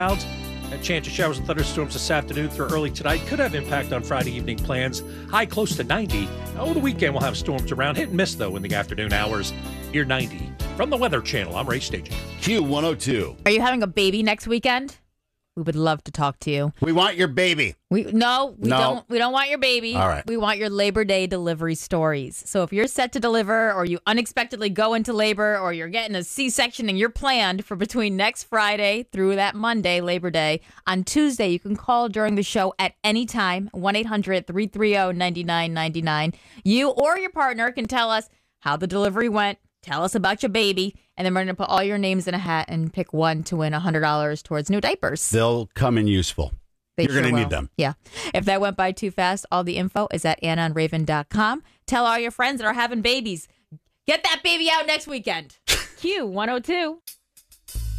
clouds. A chance of showers and thunderstorms this afternoon through early tonight. Could have impact on Friday evening plans. High close to 90. Over the weekend, we'll have storms around. Hit and miss, though, in the afternoon hours. Near 90. From the Weather Channel, I'm Ray Staging. Q102. Are you having a baby next weekend? We would love to talk to you. We want your baby. No. We don't want your baby. All right. We want your Labor Day delivery stories. So if you're set to deliver, or you unexpectedly go into labor, or you're getting a C-section and you're planned for between next Friday through that Monday, Labor Day, on Tuesday, you can call during the show at any time, 1-800-330-9999. You or your partner can tell us how the delivery went. Tell us about your baby, and then we're going to put all your names in a hat and pick one to win $100 towards new diapers. They'll come in useful. You're going to need them. Yeah. If that went by too fast, all the info is at AnnaandRaven.com. Tell all your friends that are having babies. Get that baby out next weekend. Q102.